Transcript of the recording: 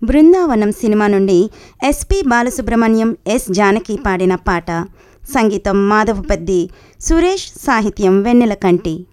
Brindavanam cinema నుండి SP Balasubrahmanyam, yes Janaki పాడిన పాట. సంగీతం మాధవపెద్ది, సురేష్, సాహిత్యం వెన్నెలకంటి.